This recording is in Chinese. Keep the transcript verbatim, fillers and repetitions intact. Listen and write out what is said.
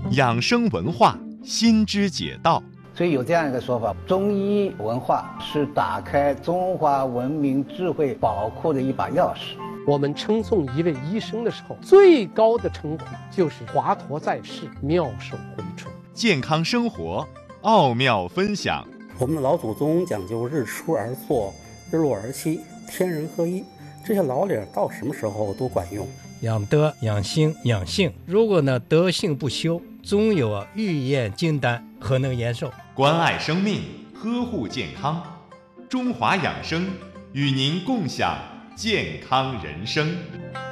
养生文化新知解道。 所以有这样一个说法，中医文化是打开中华文明智慧宝库的一把钥匙。 我们称颂一位医生的时候，最高的称呼就是华佗在世，妙手回春。 健康生活奥妙分享。 我们的老祖宗讲究日出而作，日落而息，天人合一，这些老理到什么时候都管用。 养德、养心、养性，如果呢德性不修，终有啊欲验金丹，何能延寿？ 关爱生命，呵护健康，中华养生与您共享健康人生。